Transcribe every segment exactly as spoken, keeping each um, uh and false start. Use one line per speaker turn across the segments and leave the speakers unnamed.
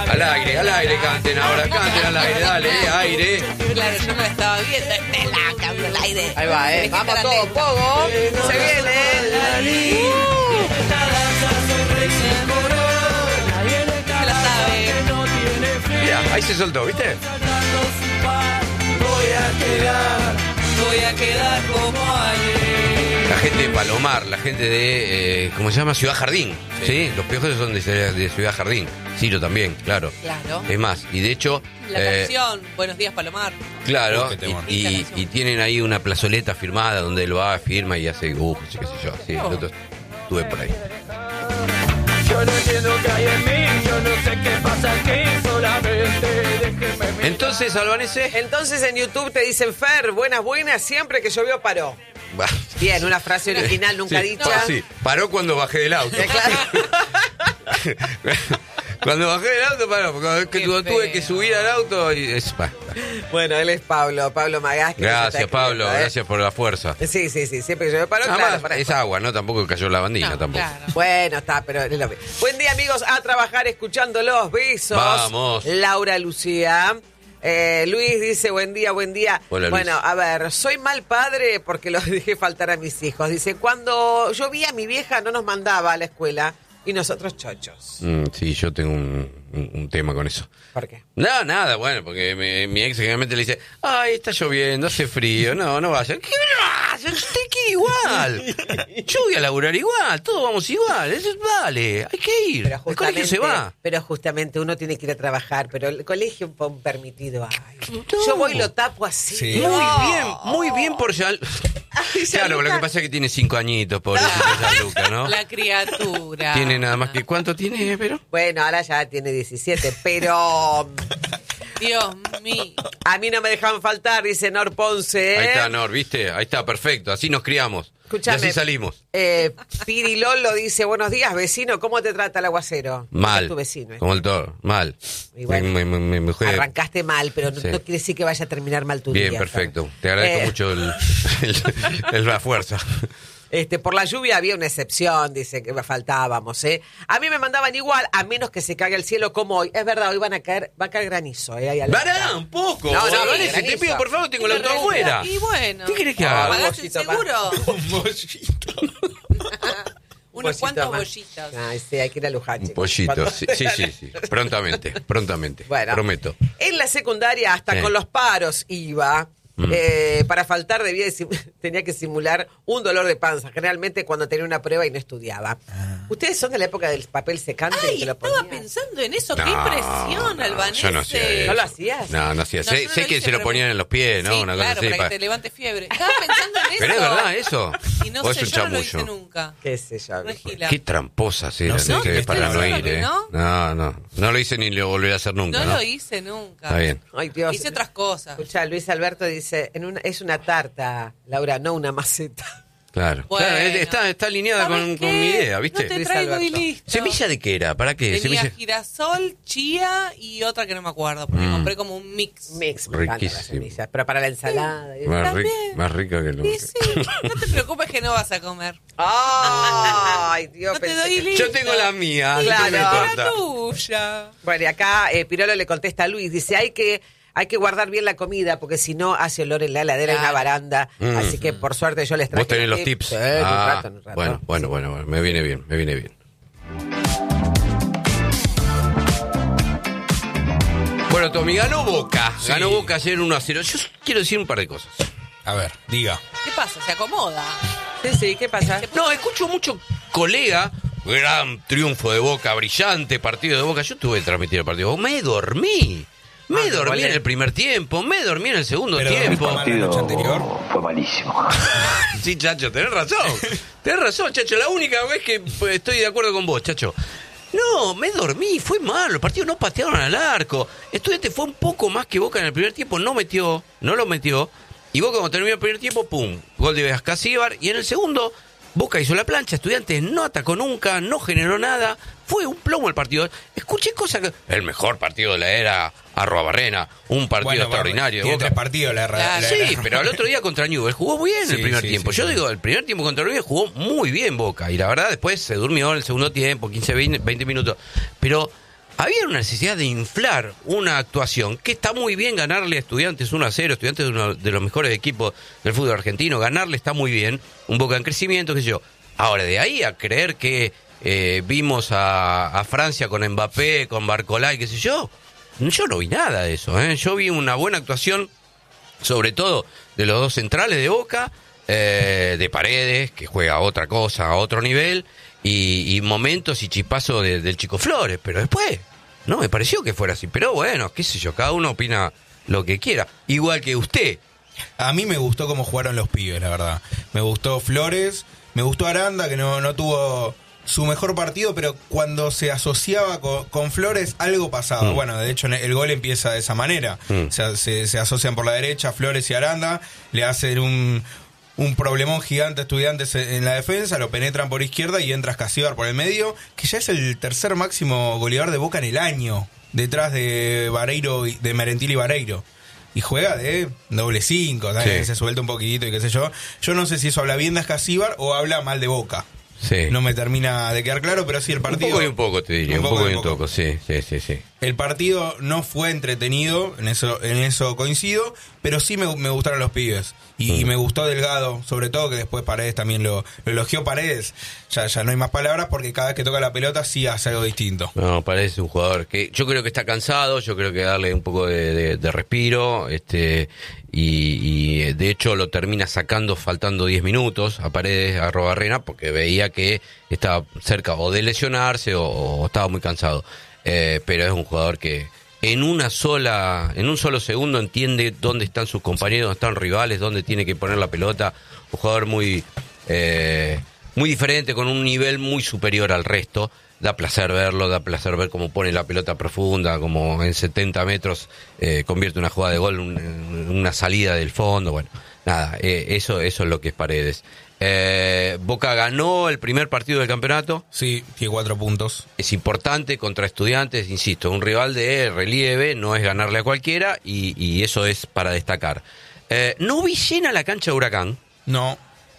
Al aire, al aire, canten ahora, canten al aire, dale, aire.
Claro, yo no la estaba viendo. Te la cambio el aire.
Ahí va, eh. Vamos todos, pogo. Se viene.
Se la sabe.
Mira, ahí se soltó, ¿viste?
Voy a quedar, voy a quedar como ayer.
La gente de Palomar, la gente de, eh, ¿cómo se llama? Ciudad Jardín. Sí, ¿sí? Los Piojos son de, de Ciudad Jardín. Ciro también, claro.
Claro.
Es más, y de hecho...
La
eh,
canción, Buenos días, Palomar.
Claro,
Uy,
y, y, y tienen ahí una plazoleta firmada donde él va, firma y hace dibujos, qué sé yo. Sí,
Oh.
nosotros estuve por ahí.
Yo no entiendo qué hay en mí, yo no sé qué pasa aquí, solamente déjeme mirar.
Entonces, Albanese...
Entonces en YouTube te dicen, Fer, buenas, buenas, siempre que llovió paró.
Va.
Bien, una frase original nunca
Sí,
dicha.
sí, paró cuando bajé del auto.
Eh, claro.
Cuando bajé del auto, paró, porque cada vez que
Qué
tu- tuve
feo.
que subir al auto y es... bah.
Bueno, él es Pablo, Pablo Magás. que nos está
Gracias, Pablo,
escribiendo, ¿eh?
gracias por la fuerza.
Sí, sí, sí, siempre que llovió paró,
Además,
claro. para-
es agua, ¿no? Tampoco cayó la bandina,
No,
tampoco.
claro.
Bueno, está, pero es lo mismo. Buen día, amigos, a trabajar escuchándolos. Besos.
Vamos.
Laura Lucía. Eh, Luis dice, buen día, buen día.
Hola, Luis.
Bueno, a ver, soy mal padre porque los dejé faltar a mis hijos. Dice, cuando llovía mi vieja no nos mandaba a la escuela y nosotros chochos.
Mm, sí, yo tengo un, un- un tema con eso.
¿Por qué?
No, nada, bueno, porque mi, mi ex generalmente le dice, ay, está lloviendo, hace frío, no, no vaya. ¿Qué no vaya? Usted quiere igual. Yo voy a laburar igual, todos vamos igual, eso es- vale, hay que ir.
Pero
El colegio se va.
pero justamente uno tiene que ir a trabajar, pero el colegio un poco permitido. Ay,
No.
yo voy y lo tapo así.
Sí.
Muy
No.
bien, muy bien por ya.
Ay,
Claro, lo que
Gianluca.
pasa es que tiene cinco añitos, pobrecito Gianluca, ¿no?
La criatura.
Tiene nada más que... ¿Cuánto tiene, pero?
Bueno, ahora ya tiene diecisiete, pero
Dios mío.
a mí no me dejan faltar, dice Nor Ponce. ¿eh?
Ahí está, Nor, ¿viste? Ahí está, perfecto, así nos criamos.
Escuchame.
Y así salimos.
Eh, Piri Lolo dice, buenos días, vecino, ¿cómo te trata el aguacero?
Mal.
Es tu vecino. ¿eh?
Como el toro, mal.
Y bueno,
Mi- mi- mi- mi mujer-
Arrancaste mal, pero no,
Sí.
no quiere decir que vaya a terminar mal tu
Bien,
día.
perfecto.
Fer.
Te agradezco
Eh,
mucho el, el- el- la fuerza.
Este, por la lluvia había una excepción, dice que faltábamos, ¿eh? A mí me mandaban igual, a menos que se caiga el cielo como hoy. Es verdad, hoy van a caer, va a caer granizo, ¿eh? Ahí al-
¡Pará, un poco!
No, no,
Vanessa, te
granizo.
pido, por favor, tengo el
Y
auto
bueno,
afuera.
Y bueno.
¿Qué querés que
Ah,
haga?
un
¿Pagaste el
bollito más.
seguro?
Un bollito.
Un
Unos
pollito
cuantos
más.
bollitos.
Ay, sí, hay que ir a Luján,
Un
chicos.
pollito,
Cuando-
sí, sí, sí, sí. Prontamente, prontamente.
Bueno,
Prometo.
en la secundaria hasta
Sí.
con los paros iba.
Mm.
Eh, para faltar debía de sim- tenía que simular un dolor de panza, generalmente cuando tenía una prueba y no estudiaba. ¿Ustedes son de la época del papel secante?
Ay,
que lo
estaba
ponían?
pensando en eso. Qué
No,
impresión,
no,
Albanese.
yo no hacía eso.
¿No lo hacías?
No, no hacía.
No,
sé
yo no
sé
lo
que
hice,
se lo
pero
ponían
me-
en los pies, ¿no?
Sí,
Una cosa
claro,
así.
para
pa-
que te levante fiebre. Estaba pensando en eso.
Pero es verdad eso.
Y no
¿O
sé,
es un
yo no lo hice
chamullo?
nunca.
¿Qué sé yo?
No es gila.
Qué tramposas eran
No sé,
ustedes
¿te
para
estoy
no
diciendo
ir,
que
¿eh?
no?
No, no. No lo hice ni lo volveré a hacer nunca,
No
¿no?
lo hice nunca.
Está bien.
Ay, Dios.
Hice otras cosas.
Escucha, Luis Alberto dice, en una, es una tarta, Laura, no una maceta.
Claro.
Bueno.
Claro, es- está, está alineada
¿Sabes
con,
qué?
con mi idea, ¿viste?
No te
Luis
traigo y
Alberto.
listo.
¿Semilla de qué era? ¿Para qué?
Tenía
Semilla...
girasol, chía y otra que no me acuerdo, porque
Mm.
compré como un mix.
Mix, me encantan las
Riquísimo.
semillas, pero para la ensalada. y-
Más, ric-
También.
más rica que lo
Y sí, no te preocupes que no vas a comer.
Ay, Dios,
No te
pensé
doy
que-
listo.
Yo tengo la mía, ¿qué
Claro.
me
La
importa?
tuya.
Bueno, y acá eh, Pirolo le contesta a Luis, dice, hay que, hay que guardar bien la comida, porque si no hace olor en la heladera, en una
Claro.
baranda.
Mm.
Así que por suerte yo les traje
Vos tenés los
tips.
tips.
Sí, en un
Ah,
rato, en un rato.
bueno, bueno,
Sí.
bueno, bueno, me viene bien, me viene bien. Bueno, Tommy, ganó Boca.
Sí.
Ganó Boca ayer uno a cero. Yo quiero decir un par de cosas.
A ver, diga.
¿Qué pasa? ¿Se acomoda?
Sí, sí, ¿qué pasa?
No, escucho mucho colega. Gran triunfo de Boca, brillante partido de Boca. Yo tuve que transmitir el partido. Me dormí. Me
Ah,
dormí
igual
en
es.
el primer tiempo. Me dormí en el segundo
Pero
tiempo.
dormiste mal la noche anterior.
Fue malísimo.
Sí, Chacho, tenés razón. Tenés razón, Chacho. La única vez que pues, estoy de acuerdo con vos, Chacho. No, me dormí, fue malo. Los partidos no patearon al arco. Estudiante fue un poco más que Boca en el primer tiempo. No metió, no lo metió. Y Boca cuando terminó el primer tiempo, pum, gol de Ascasíbar. Y en el segundo, Boca hizo la plancha. Estudiantes no atacó nunca, no generó nada. Fue un plomo el partido. Escuché cosas que... El mejor partido de la era Arroabarrena. Un partido
Bueno,
extraordinario de
tiene
Boca.
tres partidos la,
Claro.
la-
Sí,
la-
pero al otro día contra Newell's jugó muy bien
Sí,
el primer
sí,
tiempo.
sí,
Yo
sí.
digo, el primer tiempo contra Newell's jugó muy bien Boca. Y la verdad, después se durmió en el segundo tiempo, quince, veinte minutos. Pero había una necesidad de inflar una actuación que está muy bien ganarle a Estudiantes uno a cero, Estudiantes es uno de los mejores equipos del fútbol argentino, ganarle está muy bien, un Boca en crecimiento, qué sé yo. Ahora, de ahí a creer que eh, vimos a, a Francia con Mbappé, con Barcolá y qué sé yo, yo no vi nada de eso, ¿eh? Yo vi una buena actuación, sobre todo de los dos centrales de Boca, eh, de Paredes, que juega otra cosa, a otro nivel, y, y momentos y chispazos de, del Chico Flores, pero después no me pareció que fuera así. Pero bueno, qué sé yo, cada uno opina lo que quiera, igual que usted.
A mí me gustó cómo jugaron los pibes, la verdad. Me gustó Flores, me gustó Aranda, que no, no tuvo su mejor partido, pero cuando se asociaba con, con Flores, algo pasaba. Mm. Bueno, de hecho, el gol empieza de esa manera. Mm. O sea, se, se asocian por la derecha Flores y Aranda, le hacen un, un problemón gigante a Estudiantes en la defensa, lo penetran por izquierda y entra Escasíbar por el medio, que ya es el tercer máximo goleador de Boca en el año, detrás de Vareiro, de Merentiel y Vareiro. Y juega de doble cinco, sí. Se suelta un poquitito y qué sé yo. Yo no sé si eso habla bien de Escasíbar o habla mal de Boca. Sí. No me termina de quedar claro, pero sí el partido...
Un poco y un poco, te diría, un, un poco, poco y un poco, sí, sí, sí, sí.
El partido no fue entretenido, en eso en eso coincido, pero sí me, me gustaron los pibes. Y, mm. y me gustó Delgado, sobre todo, que después Paredes también lo, lo elogió Paredes. Ya, ya no hay más palabras porque cada vez que toca la pelota sí hace algo distinto.
No, Paredes es un jugador que yo creo que está cansado, yo creo que darle un poco de, de, de respiro, este y, y de hecho lo termina sacando faltando diez minutos a Paredes, a Arrobarrena, porque veía que estaba cerca o de lesionarse o, o estaba muy cansado. Eh, pero es un jugador que en una sola, en un solo segundo entiende dónde están sus compañeros, dónde están rivales, dónde tiene que poner la pelota. Un jugador muy, eh, muy diferente, con un nivel muy superior al resto. Da placer verlo, da placer ver cómo pone la pelota profunda, como en setenta metros eh, convierte una jugada de gol, un, una salida del fondo. Bueno, nada, eh, eso, eso es lo que es Paredes. Eh, Boca ganó el primer partido del campeonato.
Sí, tiene cuatro puntos.
Es importante contra Estudiantes, insisto, un rival de relieve, no es ganarle a cualquiera y, y eso es para destacar. Eh, no vi llena la cancha de Huracán.
No.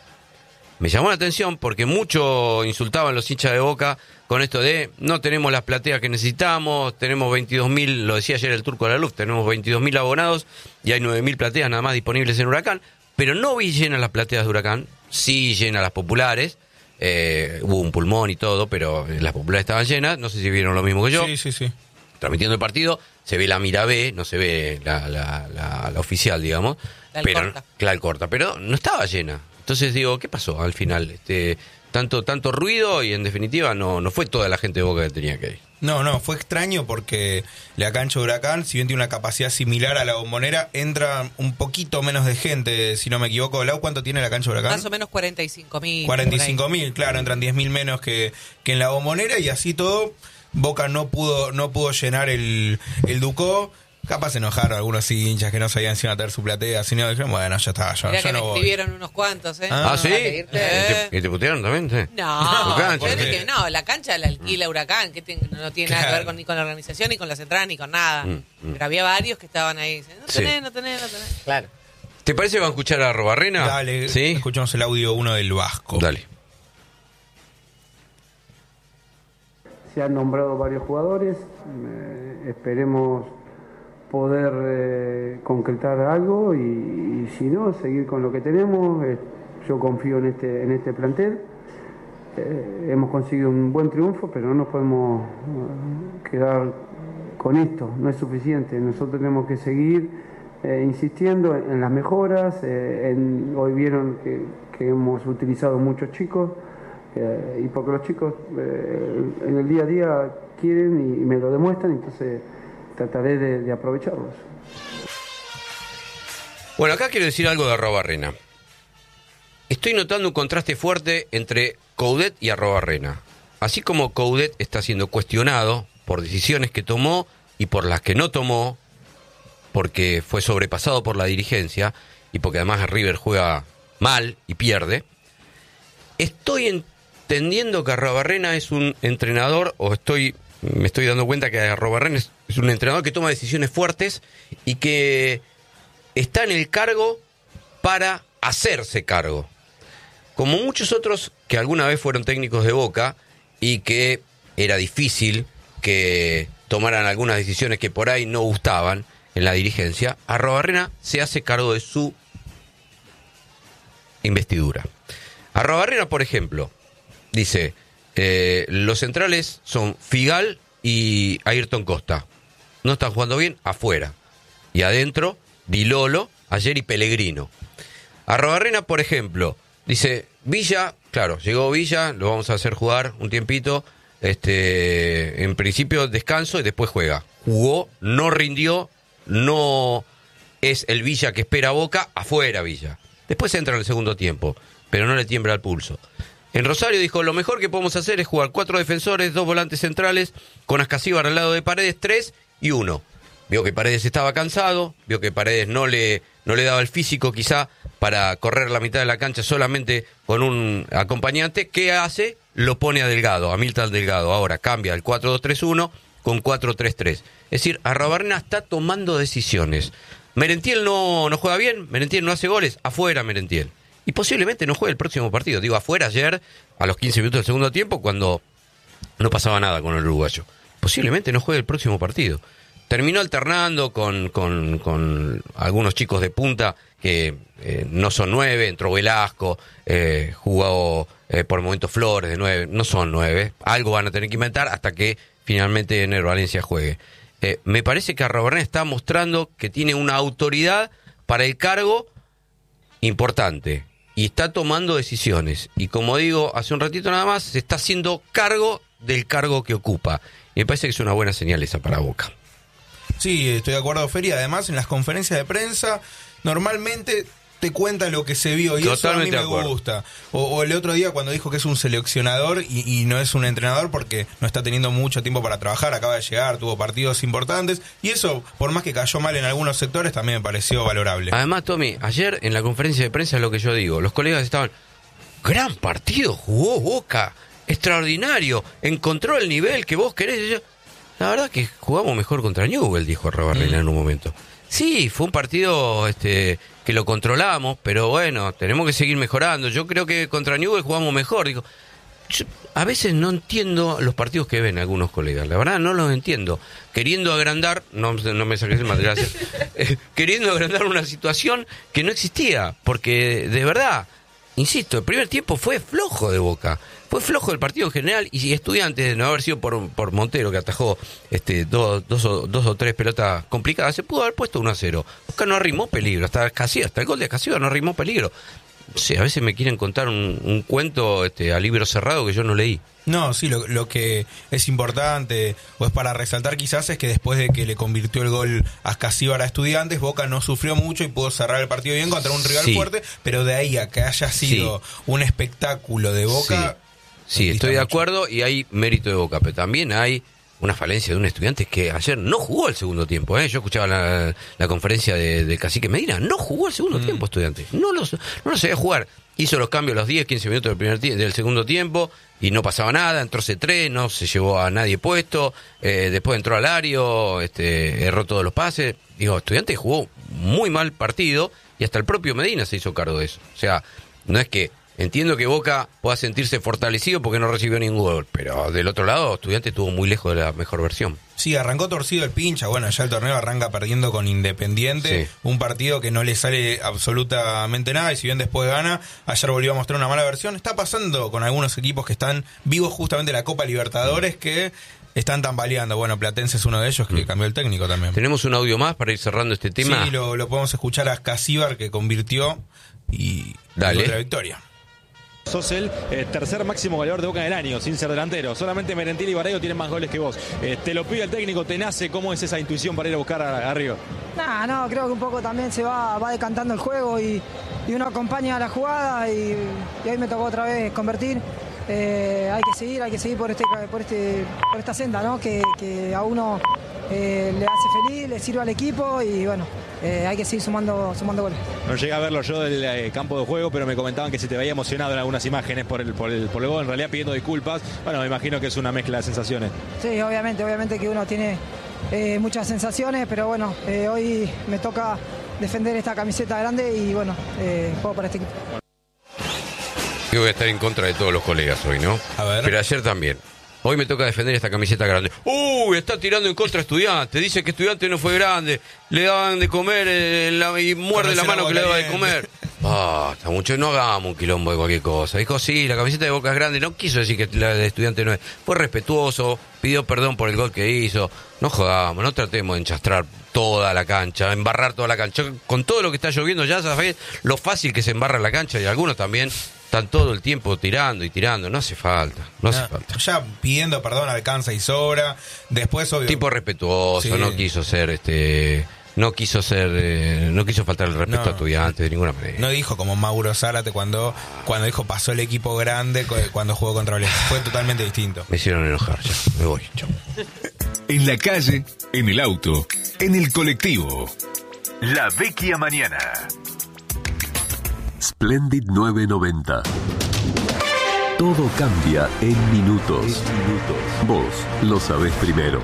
Me llamó la atención porque mucho insultaban los hinchas de Boca con esto de no tenemos las plateas que necesitamos, tenemos veintidós mil, lo decía ayer el Turco de la Luz, tenemos veintidós mil abonados y hay nueve mil plateas nada más disponibles en Huracán, pero no vi llenas las plateas de Huracán. Sí llena las populares, eh, hubo un pulmón y todo, pero las populares estaban llenas, no sé si vieron lo mismo que yo.
Sí, sí, sí.
Transmitiendo el partido, se ve la mira B, no se ve la, la, la, la oficial, digamos.
La
pero
corta.
La corta, pero no estaba llena. Entonces digo, ¿qué pasó al final? Este, tanto, tanto ruido y en definitiva no, no fue toda la gente de Boca que tenía que ir.
No, no, fue extraño porque la cancha de Huracán, si bien tiene una capacidad similar a la Bombonera, entra un poquito menos de gente, si no me equivoco. Lau, ¿cuánto tiene la cancha de Huracán?
Más o menos cuarenta y cinco mil.
cuarenta y cinco mil, claro, entran diez mil menos que, que en la Bombonera y así todo, Boca no pudo no pudo llenar el, el Ducó. Capaz se enojaron algunos hinchas que no sabían si iban a tener su platea, si no, dijeron, bueno, ya está, yo,
Mirá
yo
que
no
me
voy.
escribieron unos cuantos, ¿eh?
Ah, ¿sí?
Eh.
¿Y te, y te putearon también? ¿Sí?
No,
¿Tu cancha?
yo dije, no, la cancha la alquila Huracán, que tiene- no tiene nada que ver con, ni con la organización, ni con las entradas, ni con nada.
Mm, mm.
Pero había varios que estaban ahí, diciendo, no tenés,
Sí.
no tenés, no tenés.
Claro.
¿Te parece que van a escuchar a Robarrena?
Dale,
¿Sí?
escuchamos el audio uno del Vasco.
Dale.
Se han nombrado varios jugadores, eh, esperemos poder eh, concretar algo y, y si no, seguir con lo que tenemos. Eh, yo confío en este, en este plantel. Eh, hemos conseguido un buen triunfo, pero no nos podemos eh, quedar con esto, no es suficiente. Nosotros tenemos que seguir eh, insistiendo en, en las mejoras. Eh, en, hoy vieron que, que hemos utilizado muchos chicos. Eh, y porque los chicos eh, en el día a día quieren y, y me lo demuestran, entonces trataré de, de aprovecharlos.
Bueno, acá quiero decir algo de Arrobarrena. Estoy notando un contraste fuerte entre Coudet y Arrobarrena. Así como Coudet está siendo cuestionado por decisiones que tomó y por las que no tomó, porque fue sobrepasado por la dirigencia y porque además River juega mal y pierde, estoy entendiendo que Arrobarrena es un entrenador, o estoy me estoy dando cuenta que Arrobarrena es, es un entrenador que toma decisiones fuertes y que está en el cargo para hacerse cargo. Como muchos otros que alguna vez fueron técnicos de Boca y que era difícil que tomaran algunas decisiones que por ahí no gustaban en la dirigencia, Arrobarrena se hace cargo de su investidura. Arrobarrena, por ejemplo, dice, eh, los centrales son Figal y Ayrton Costa. No están jugando bien, afuera. Y adentro, Di Lolo, ayer y Pellegrino. Arrobarrena, por ejemplo, dice, Villa, claro, llegó Villa, lo vamos a hacer jugar un tiempito, este, en principio descanso y después juega. Jugó, no rindió, no es el Villa que espera Boca, afuera Villa. Después entra en el segundo tiempo, pero no le tiembla el pulso. En Rosario dijo, lo mejor que podemos hacer es jugar cuatro defensores, dos volantes centrales, con Ascasíbar al lado de Paredes, tres y uno. Vio que Paredes estaba cansado, vio que Paredes no le, no le daba el físico quizá para correr la mitad de la cancha solamente con un acompañante. ¿Qué hace? Lo pone a Delgado, a Milton Delgado. Ahora cambia el cuatro dos tres uno con cuatro tres tres. Es decir, Arrobarrena está tomando decisiones. Merentiel no, no juega bien, Merentiel no hace goles, afuera Merentiel. Y posiblemente no juegue el próximo partido. Digo, afuera ayer, a los quince minutos del segundo tiempo, cuando no pasaba nada con el uruguayo. Posiblemente no juegue el próximo partido. Terminó alternando con, con, con algunos chicos de punta que eh, no son nueve, entró Velasco, eh, jugó eh, por momentos Flores de nueve, no son nueve. Algo van a tener que inventar hasta que finalmente Ener Valencia juegue. Eh, me parece que Arrobarrena está mostrando que tiene una autoridad para el cargo importante y está tomando decisiones. Y como digo hace un ratito nada más, se está haciendo cargo del cargo que ocupa. Y me parece que es una buena señal esa para Boca.
Sí, estoy de acuerdo, Feri. Además, en las conferencias de prensa, normalmente te cuenta lo que se vio y
Totalmente
eso a mí me gusta. O, o el otro día cuando dijo que es un seleccionador y, y no es un entrenador porque no está teniendo mucho tiempo para trabajar, acaba de llegar, tuvo partidos importantes y eso, por más que cayó mal en algunos sectores, también me pareció valorable.
Además, Tommy, ayer en la conferencia de prensa es lo que yo digo, los colegas estaban, gran partido, jugó Boca, extraordinario, encontró el nivel que vos querés. Y yo, la verdad que jugamos mejor contra Newell's, dijo Arrobarrena mm. en un momento. Sí, fue un partido este, que lo controlamos, pero bueno, tenemos que seguir mejorando. Yo creo que contra Newell's jugamos mejor. Digo, yo a veces no entiendo los partidos que ven algunos colegas, la verdad no los entiendo. Queriendo agrandar, no, no me saques el material, eh, queriendo agrandar una situación que no existía, porque de verdad, insisto, el primer tiempo fue flojo de Boca. Fue flojo el partido en general y Estudiantes, de no haber sido por, por Montero, que atajó este, dos, dos, o, dos o tres pelotas complicadas, se pudo haber puesto uno a cero. Boca no arrimó peligro, hasta casi hasta el gol de Ascasíbar no arrimó peligro. Sí, a veces me quieren contar un, un cuento este, a libro cerrado que yo no leí.
No, sí, lo, lo que es importante o es para resaltar quizás es que después de que le convirtió el gol a Ascasíbar a Estudiantes, Boca no sufrió mucho y pudo cerrar el partido bien contra un rival sí. fuerte, pero de ahí a que haya sido sí. un espectáculo de Boca... Sí.
Sí, estoy de acuerdo y hay mérito de Boca, pero también hay una falencia de un Estudiante que ayer no jugó el segundo tiempo. ¿eh? Yo escuchaba la, la conferencia de, de Cacique Medina, no jugó el segundo mm. tiempo Estudiante, no lo, no lo sabía jugar. Hizo los cambios los diez, quince minutos del, primer del segundo tiempo y no pasaba nada, entró C tres, no se llevó a nadie puesto, eh, después entró Alario, este, erró todos los pases. Digo, Estudiante jugó muy mal partido y hasta el propio Medina se hizo cargo de eso. O sea, no es que... Entiendo que Boca pueda sentirse fortalecido porque no recibió ningún gol, pero del otro lado, Estudiante estuvo muy lejos de la mejor versión.
Sí, arrancó torcido el pincha, bueno, ya el torneo arranca perdiendo con Independiente, sí. un partido que no le sale absolutamente nada y si bien después gana, ayer volvió a mostrar una mala versión. Está pasando con algunos equipos que están vivos justamente en la Copa Libertadores que... Están tambaleando. Bueno, Platense es uno de ellos que mm. cambió el técnico también.
¿Tenemos un audio más para ir cerrando este tema?
Sí, lo, lo podemos escuchar a Ascasíbar que convirtió y
Dale.
la victoria.
Sos el eh, tercer máximo goleador de Boca del año, sin ser delantero. Solamente Merentiel y Barreiro tienen más goles que vos. Eh, ¿Te lo pide el técnico? ¿Te nace? ¿Cómo es esa intuición para ir a buscar a, a arriba?
Nah, no, creo que un poco también se va, va decantando el juego y, y uno acompaña la jugada y, y hoy me tocó otra vez convertir. Eh, hay que seguir, hay que seguir por este, por este, por esta senda, ¿no? Que, que a uno eh, le hace feliz, le sirve al equipo y bueno, eh, hay que seguir sumando, sumando goles.
No llegué a verlo yo del eh, campo de juego, pero me comentaban que se te veía emocionado en algunas imágenes por el, por el, por el gol, en realidad pidiendo disculpas. Bueno, me imagino que es una mezcla de sensaciones. Sí,
obviamente, obviamente que uno tiene eh, muchas sensaciones, pero bueno, eh, hoy me toca defender esta camiseta grande y bueno, eh, juego para este equipo. Bueno.
Yo voy a estar en contra de todos los colegas hoy, ¿no?
A ver.
Pero ayer también. Hoy me toca defender esta camiseta grande. Uy, está tirando en contra a Estudiantes. Dice que Estudiantes no fue grande. Le daban de comer eh, la, y muerde la mano que le daba de comer. Basta, mucho, no hagamos un quilombo de cualquier cosa. Dijo, sí, la camiseta de Boca es grande. No quiso decir que la de Estudiantes no es. Fue respetuoso, pidió perdón por el gol que hizo. No jodamos, no tratemos de enchastrar toda la cancha, embarrar toda la cancha. Con todo lo que está lloviendo ya sabés lo fácil que se embarra la cancha y algunos también están todo el tiempo tirando y tirando. No hace falta, no hace
Ya,
falta.
ya pidiendo perdón alcanza y sobra. Después, obvio.
Tipo respetuoso,
Sí.
no quiso ser este... No quiso ser, eh, no quiso faltar el respeto
No.
a Estudiantes de ninguna manera.
No dijo como Mauro Zárate cuando, cuando dijo pasó el equipo grande cu- cuando jugó contra Valencia. Fue totalmente distinto.
Me hicieron enojar ya, me voy, chau.
En la calle, en el auto, en el colectivo. La Vecchia Mañana.
Splendid nueve noventa. Todo cambia en minutos. Vos lo sabés primero.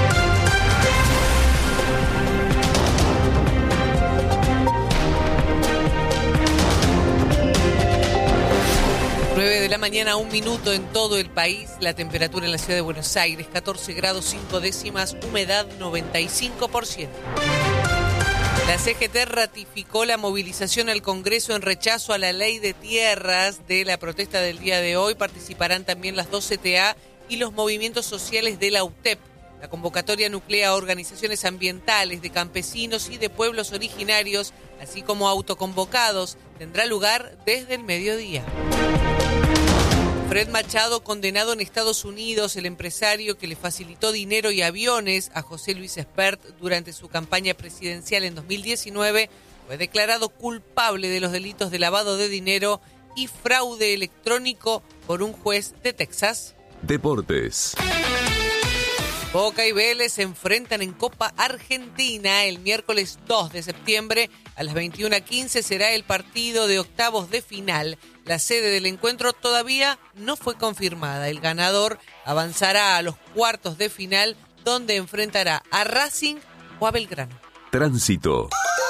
nueve de la mañana, un minuto en todo el país. La temperatura en la ciudad de Buenos Aires, catorce grados cinco décimas, humedad noventa y cinco por ciento. La C G T ratificó la movilización al Congreso en rechazo a la ley de tierras. De la protesta del día de hoy participarán también las dos C T A y los movimientos sociales de la U T E P. La convocatoria nuclea a organizaciones ambientales, de campesinos y de pueblos originarios, así como autoconvocados. Tendrá lugar desde el mediodía. Fred Machado, condenado en Estados Unidos, el empresario que le facilitó dinero y aviones a José Luis Espert durante su campaña presidencial en dos mil diecinueve, fue declarado culpable de los delitos de lavado de dinero y fraude electrónico por un juez de Texas.
Deportes.
Boca y Vélez se enfrentan en Copa Argentina el miércoles dos de septiembre. A las veintiuna quince será el partido de octavos de final. La sede del encuentro todavía no fue confirmada. El ganador avanzará a los cuartos de final, donde enfrentará a Racing o a Belgrano.
Tránsito.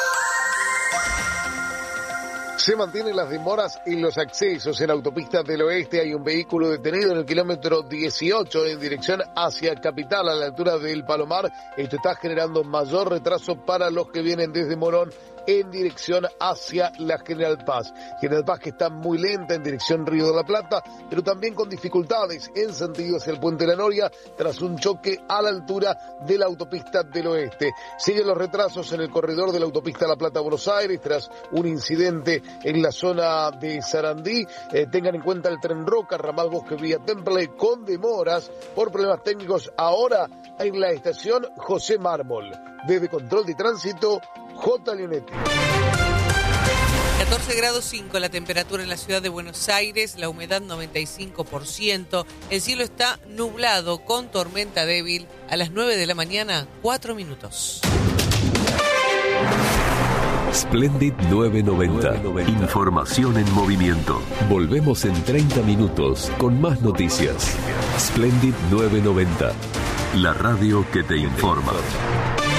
Se mantienen las demoras en los accesos. En Autopista del Oeste hay un vehículo detenido en el kilómetro dieciocho en dirección hacia Capital, a la altura del Palomar. Esto está generando mayor retraso para los que vienen desde Morón en dirección hacia la General Paz. General Paz que está muy lenta en dirección Río de la Plata, pero también con dificultades en sentido hacia el Puente de la Noria tras un choque a la altura de la Autopista del Oeste. Siguen los retrasos en el corredor de la Autopista La Plata-Buenos Aires tras un incidente en la zona de Sarandí. Eh, tengan en cuenta el Tren Roca, ramal Bosque Vía Temple, con demoras por problemas técnicos ahora en la estación José Mármol. Desde Control de Tránsito, J. Leonetti.
catorce grados cinco la temperatura en la ciudad de Buenos Aires, la humedad noventa y cinco por ciento. El cielo está nublado con tormenta débil. A las nueve de la mañana, cuatro minutos.
Splendid nueve noventa. Información en movimiento. Volvemos en treinta minutos con más noticias. Splendid nueve noventa. La radio que te informa.